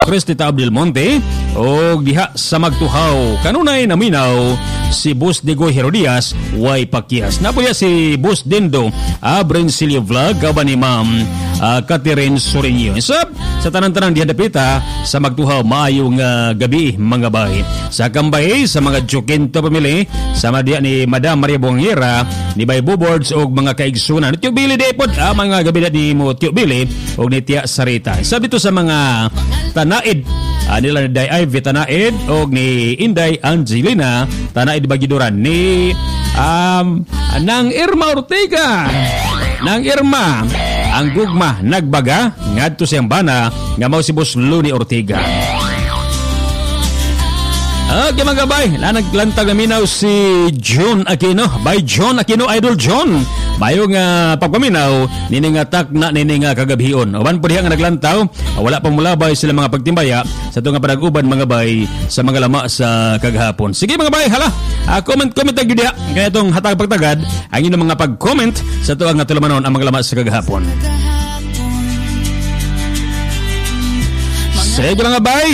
Cristita Abdel Monte o diha sa magtuhaw kanunay naminaw si Boss Diego Herodias way pakyas. Napuya si Boss Dindo Brencilio Vlog kauban ni Ma'am Catherine Sorinio. Sa tanan-tanan diha dapita sa magtuhaw maayong gabi mga bay. Sa kambay sa mga Jokinto pamili sa madya ni Madam Maria Bonguera ni Bay Boards og mga kaigsunan. Tiyo Bili depot mga gabi ni mo Tiyo Bili og ni Tia Sarita. Sabi to sa mga tanaid nila ni Day Ivy Tanaid og ni Inday Angelina Tanaid Bagiduran ni Nang Irma Ortega. Nang Irma ang gugma nagbaga ngadto siyang bana nga mao si Boss Luni Ortega. Okay mga kabay, naglantag naminaw si John Aquino. By John Aquino, Idol John. Mayong pagpaminaw, niningatak na nininga kagabhion. Uban po diha nga naglantaw, wala pang mulabay sila mga pagtimbaya sa ito nga panag-uban mga bay sa mga lama sa kagahapon. Sige mga bay, hala, comment tag diha. Kaya itong hatag pagtagad, ang inyong mga pag-comment sa ito nga tulumanon ang mga lama sa kagahapon. Sige mga bay,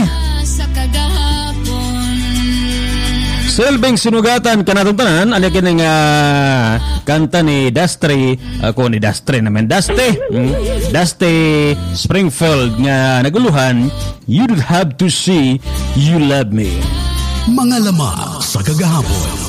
silbing sinugatan kanatong tanan alikin ng kanta ni Dusty Springfield nga naguluhan, You Don't Have to See You Love Me. Mga lama sa kagahapon.